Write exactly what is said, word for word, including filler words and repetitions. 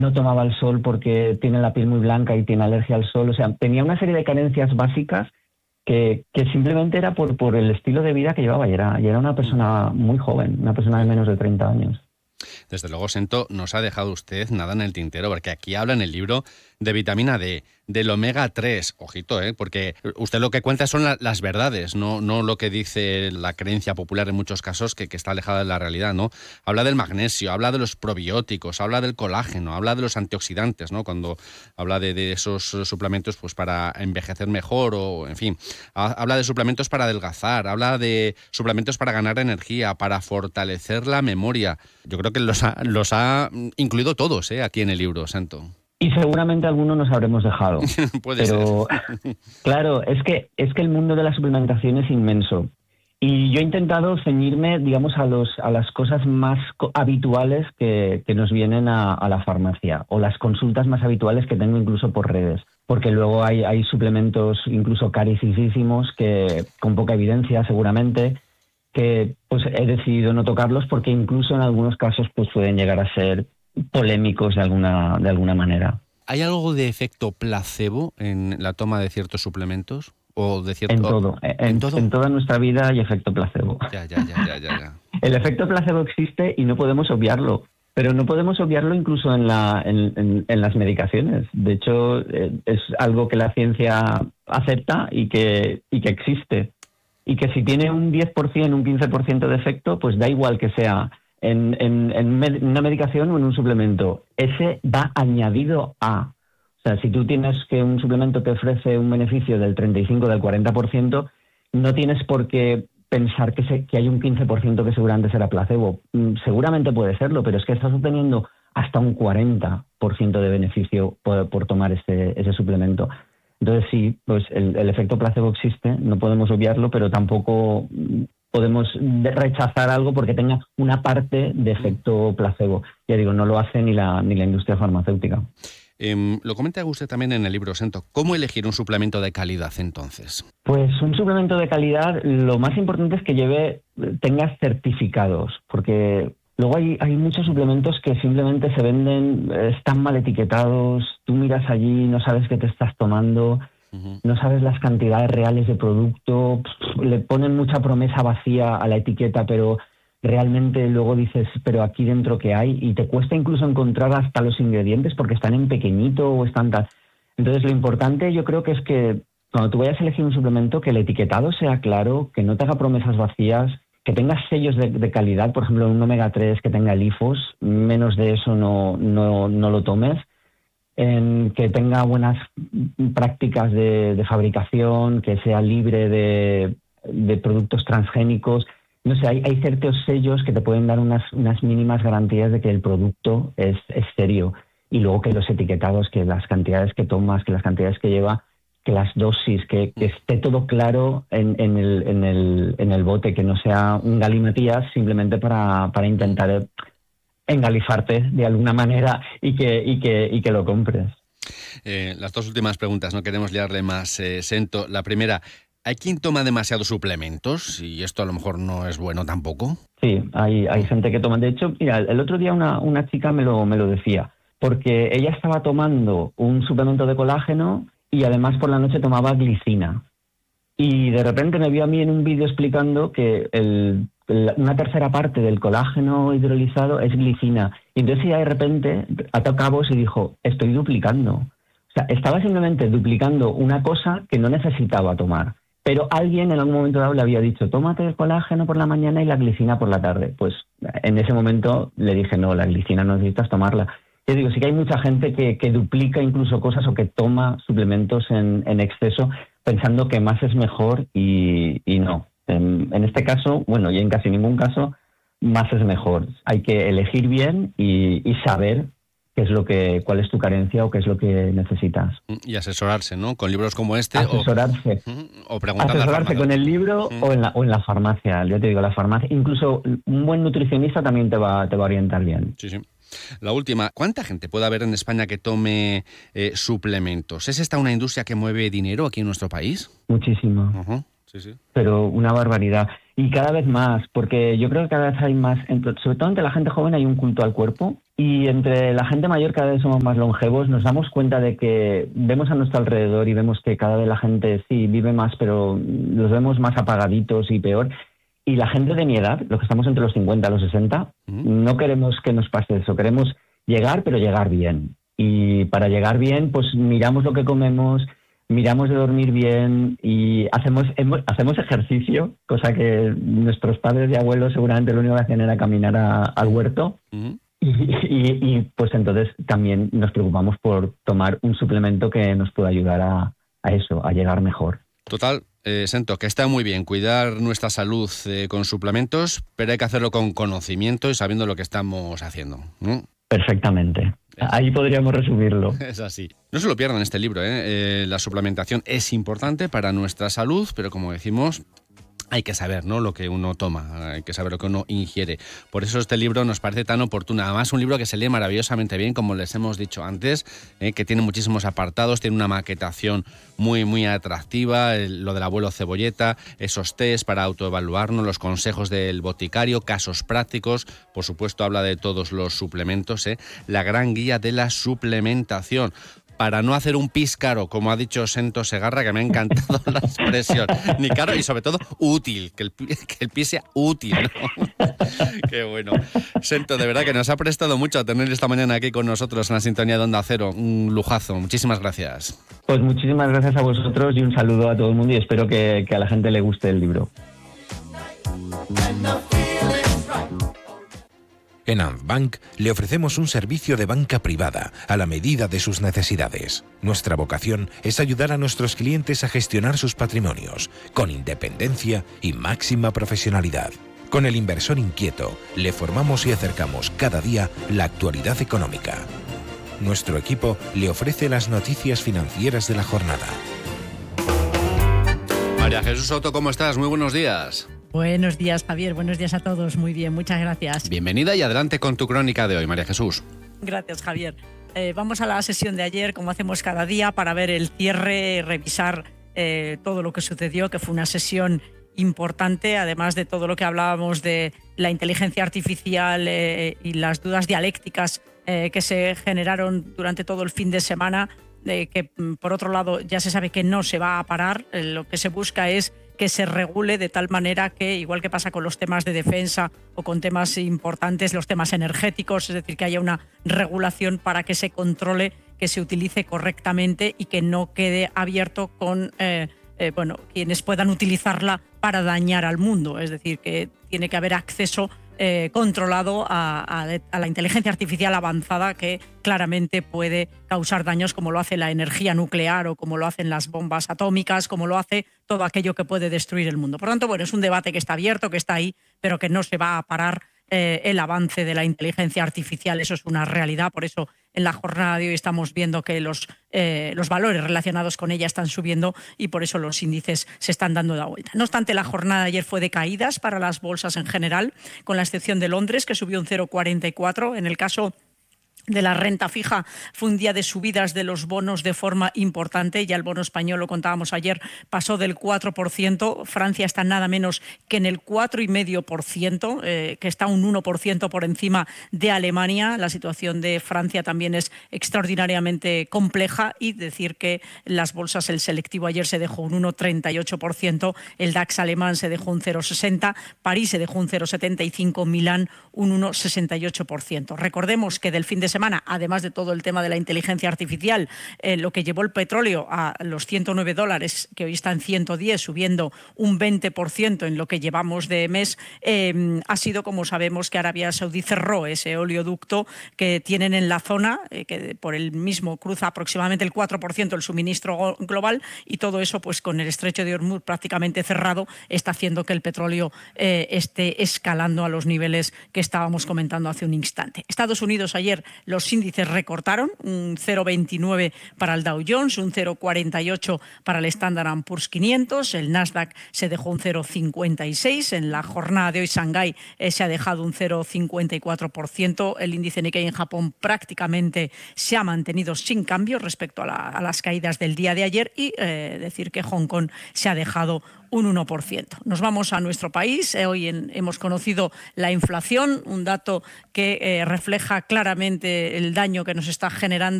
no tomaba el sol porque tiene la piel muy blanca y tiene alergia al sol. O sea, tenía una serie de carencias básicas que, que simplemente era por, por el estilo de vida que llevaba. Y era, y era una persona muy joven, una persona de menos de treinta años. Desde luego, Sento, nos ha dejado usted nada en el tintero, porque aquí habla en el libro de vitamina D, del omega tres, ojito, ¿eh? Porque usted lo que cuenta son la, las verdades, no, no lo que dice la creencia popular en muchos casos, que, que está alejada de la realidad, ¿no? Habla del magnesio, habla de los probióticos, habla del colágeno, habla de los antioxidantes, ¿no? Cuando habla de, de esos suplementos pues para envejecer mejor o, en fin, habla de suplementos para adelgazar, habla de suplementos para ganar energía, para fortalecer la memoria. Yo creo que los ha, los ha incluido todos, ¿eh? Aquí en el libro, Sento. Y seguramente algunos nos habremos dejado. Puede pero, ser. Claro, es que, es que el mundo de la suplementación es inmenso. Y yo he intentado ceñirme, digamos, a, los, a las cosas más habituales que, que nos vienen a, a la farmacia, o las consultas más habituales que tengo incluso por redes. Porque luego hay, hay suplementos incluso carísimos que, con poca evidencia seguramente, que pues he decidido no tocarlos porque incluso en algunos casos pues pueden llegar a ser polémicos de alguna, de alguna manera. ¿Hay algo de efecto placebo en la toma de ciertos suplementos? ¿O de cierto... En todo. En, ¿En todo? En toda nuestra vida hay efecto placebo. Ya, ya, ya, ya, ya, ya. El efecto placebo existe y no podemos obviarlo. Pero no podemos obviarlo incluso en, la, en, en, en las medicaciones. De hecho, eh, es algo que la ciencia acepta y que, y que existe. Y que si tiene un diez por ciento, un quince por ciento de efecto, pues da igual que sea en, en, en med- una medicación o en un suplemento. Ese va añadido a. O sea, si tú tienes que un suplemento te ofrece un beneficio del treinta y cinco, del cuarenta por ciento, no tienes por qué pensar que, se, que hay un quince por ciento que seguramente será placebo. Mm, seguramente puede serlo, pero es que estás obteniendo hasta un cuarenta por ciento de beneficio por, por tomar ese, ese suplemento. Entonces sí, pues el, el efecto placebo existe, no podemos obviarlo, pero tampoco podemos rechazar algo porque tenga una parte de efecto placebo. Ya digo, no lo hace ni la, ni la industria farmacéutica. Eh, lo comenta usted también en el libro, Sento. ¿Cómo elegir un suplemento de calidad entonces? Pues un suplemento de calidad, lo más importante es que lleve, tenga certificados, porque luego hay, hay muchos suplementos que simplemente se venden, están mal etiquetados, tú miras allí, no sabes qué te estás tomando, uh-huh. no sabes las cantidades reales de producto, pff, le ponen mucha promesa vacía a la etiqueta, pero realmente luego dices, pero aquí dentro ¿qué hay? Y te cuesta incluso encontrar hasta los ingredientes porque están en pequeñito o están tal. Entonces lo importante yo creo que es que cuando tú vayas a elegir un suplemento, que el etiquetado sea claro, que no te haga promesas vacías, que tengas sellos de, de calidad, por ejemplo, un omega tres que tenga el I F O S, menos de eso no, no, no lo tomes, en que tenga buenas prácticas de, de fabricación, que sea libre de, de productos transgénicos. No sé, hay, hay ciertos sellos que te pueden dar unas, unas mínimas garantías de que el producto es, es serio. Y luego que los etiquetados, que las cantidades que tomas, que las cantidades que lleva, que las dosis, que, que esté todo claro en, en, el, en, el, en el bote, que no sea un galimatías simplemente para, para intentar engalifarte de alguna manera y que, y que, y que lo compres. Eh, las dos últimas preguntas, no queremos liarle más, eh, Sento. La primera, ¿hay quien toma demasiados suplementos? Y esto a lo mejor no es bueno tampoco. Sí, hay, hay gente que toma. De hecho, mira, el otro día una, una chica me lo, me lo decía, porque ella estaba tomando un suplemento de colágeno y además por la noche tomaba glicina. Y de repente me vio a mí en un vídeo explicando que el, el, una tercera parte del colágeno hidrolizado es glicina. Y entonces ella de repente ató cabos y dijo, estoy duplicando. O sea, estaba simplemente duplicando una cosa que no necesitaba tomar. Pero alguien en algún momento dado le había dicho, tómate el colágeno por la mañana y la glicina por la tarde. Pues en ese momento le dije, no, la glicina no necesitas tomarla. Yo digo, sí que hay mucha gente que, que duplica incluso cosas o que toma suplementos en, en exceso pensando que más es mejor y, y no. En, en este caso, bueno, y en casi ningún caso, más es mejor. Hay que elegir bien y, y saber qué es lo que, cuál es tu carencia o qué es lo que necesitas. Y asesorarse, ¿no? Con libros como este. Asesorarse. O, o preguntar Asesorarse con el libro uh-huh. o, en la, o en la farmacia. Yo te digo, la farmacia. Incluso un buen nutricionista también te va, te va a orientar bien. Sí, sí. La última, ¿cuánta gente puede haber en España que tome eh, suplementos? ¿Es esta una industria que mueve dinero aquí en nuestro país? Muchísimo. Uh-huh. Sí, sí. Pero una barbaridad. Y cada vez más, porque yo creo que cada vez hay más, sobre todo entre la gente joven hay un culto al cuerpo, y entre la gente mayor cada vez somos más longevos. Nos damos cuenta de que vemos a nuestro alrededor y vemos que cada vez la gente sí vive más, pero los vemos más apagaditos y peor. Y la gente de mi edad, los que estamos entre los cincuenta y los sesenta, uh-huh. no queremos que nos pase eso, queremos llegar, pero llegar bien. Y para llegar bien, pues miramos lo que comemos, miramos de dormir bien y hacemos hacemos ejercicio, cosa que nuestros padres y abuelos seguramente lo único que hacían era caminar a, al huerto. Uh-huh. y, y, y pues entonces también nos preocupamos por tomar un suplemento que nos pueda ayudar a, a eso, a llegar mejor. Total, eh, Sento, que está muy bien cuidar nuestra salud eh, con suplementos, pero hay que hacerlo con conocimiento y sabiendo lo que estamos haciendo, ¿no? Perfectamente. Ahí podríamos resumirlo. Es así. No se lo pierdan este libro, ¿eh? Eh, la suplementación es importante para nuestra salud, pero como decimos, hay que saber, ¿no?, lo que uno toma, hay que saber lo que uno ingiere. Por eso este libro nos parece tan oportuno. Además, un libro que se lee maravillosamente bien, como les hemos dicho antes, eh, que tiene muchísimos apartados, tiene una maquetación muy, muy atractiva, el, lo del abuelo Cebolleta, esos test para autoevaluarnos, los consejos del boticario, casos prácticos, por supuesto habla de todos los suplementos, eh, la gran guía de la suplementación. Para no hacer un pis caro, como ha dicho Sento Segarra, que me ha encantado la expresión. Ni caro y sobre todo útil, que el, que el pis sea útil, ¿no? Qué bueno. Sento, de verdad que nos ha prestado mucho a tener esta mañana aquí con nosotros en la sintonía de Onda Cero. Un lujazo. Muchísimas gracias. Pues muchísimas gracias a vosotros y un saludo a todo el mundo y espero que, que a la gente le guste el libro. En Antbank le ofrecemos un servicio de banca privada a la medida de sus necesidades. Nuestra vocación es ayudar a nuestros clientes a gestionar sus patrimonios con independencia y máxima profesionalidad. Con el inversor inquieto le formamos y acercamos cada día la actualidad económica. Nuestro equipo le ofrece las noticias financieras de la jornada. María Jesús Soto, ¿cómo estás? Muy buenos días. Buenos días, Javier. Buenos días a todos. Muy bien, muchas gracias. Bienvenida y adelante con tu crónica de hoy, María Jesús. Gracias, Javier. Eh, vamos a la sesión de ayer, como hacemos cada día, para ver el cierre, revisar eh, todo lo que sucedió, que fue una sesión importante, además de todo lo que hablábamos de la inteligencia artificial eh, y las dudas dialécticas eh, que se generaron durante todo el fin de semana, eh, que por otro lado ya se sabe que no se va a parar. Eh, lo que se busca es que se regule de tal manera que, igual que pasa con los temas de defensa o con temas importantes, los temas energéticos, es decir, que haya una regulación para que se controle, que se utilice correctamente y que no quede abierto con eh, eh, bueno, quienes puedan utilizarla para dañar al mundo. Es decir, que tiene que haber acceso Eh, controlado a, a, a la inteligencia artificial avanzada que claramente puede causar daños, como lo hace la energía nuclear o como lo hacen las bombas atómicas, como lo hace todo aquello que puede destruir el mundo. Por lo tanto, bueno, es un debate que está abierto, que está ahí, pero que no se va a parar eh, el avance de la inteligencia artificial. Eso es una realidad. Por eso en la jornada de hoy estamos viendo que los, eh, los valores relacionados con ella están subiendo y por eso los índices se están dando la vuelta. No obstante, la jornada de ayer fue de caídas para las bolsas en general, con la excepción de Londres, que subió un cero coma cuarenta y cuatro. En el caso de la renta fija fue un día de subidas de los bonos de forma importante. Ya el bono español, lo contábamos ayer, pasó del cuatro por ciento. Francia está nada menos que en el cuatro coma cinco por ciento, eh, que está un uno por ciento por encima de Alemania. La situación de Francia también es extraordinariamente compleja y decir que las bolsas, el selectivo ayer se dejó un uno coma treinta y ocho por ciento, el DAX alemán se dejó un cero coma sesenta, París se dejó un cero coma setenta y cinco, Milán un uno coma sesenta y ocho por ciento. Recordemos que del fin de semana, además de todo el tema de la inteligencia artificial, eh, lo que llevó el petróleo a los ciento nueve dólares, que hoy está en ciento diez, subiendo un veinte por ciento en lo que llevamos de mes, eh, ha sido, como sabemos, que Arabia Saudí cerró ese oleoducto que tienen en la zona, eh, que por el mismo cruza aproximadamente el cuatro por ciento el suministro global, y todo eso, pues con el estrecho de Hormuz prácticamente cerrado, está haciendo que el petróleo eh, esté escalando a los niveles que estábamos comentando hace un instante. Estados Unidos ayer los índices recortaron, un cero coma veintinueve para el Dow Jones, un cero coma cuarenta y ocho para el Standard and Poor's quinientos, el Nasdaq se dejó un cero coma cincuenta y seis, en la jornada de hoy Shanghái eh, se ha dejado un cero coma cincuenta y cuatro por ciento, el índice Nikkei en Japón prácticamente se ha mantenido sin cambio respecto a, la, a las caídas del día de ayer y eh, decir que Hong Kong se ha dejado un uno por ciento. Nos vamos a nuestro país. Eh, hoy en, hemos conocido la inflación, un dato que eh, refleja claramente el daño que nos está generando